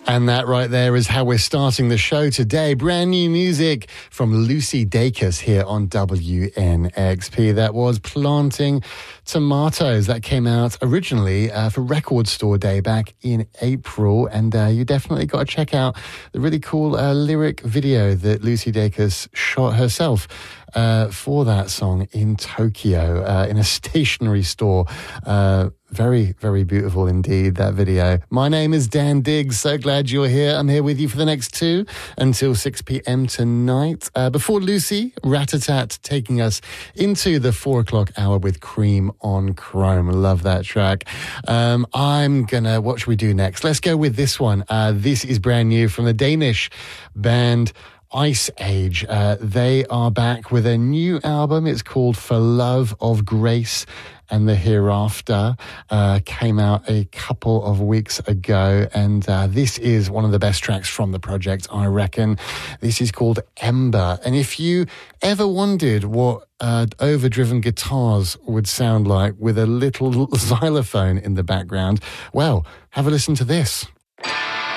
And that right there is how we're starting the show today. Brand new music from Lucy Dacus here on WNXP. That was Planting Tomatoes. That came out originally for Record Store Day back in April. And you definitely got to check out the really cool lyric video that Lucy Dacus shot herself for that song in Tokyo in a stationery store. Very, very beautiful indeed, that video. My name is Dan Diggs. So glad you're here. I'm here with you for the next 2 until 6 p.m. tonight. Before Lucy, Rat-a-tat taking us into the 4 o'clock hour with Cream on Chrome. Love that track. What should we do next? Let's go with this one. This is brand new from the Danish band Ice Age. They are back with a new album. It's called For Love of Grace and the Hereafter. Came out a couple of weeks ago, and this is one of the best tracks from the project, I reckon. This is called Ember. And if you ever wondered what overdriven guitars would sound like with a little xylophone in the background, well, have a listen to this.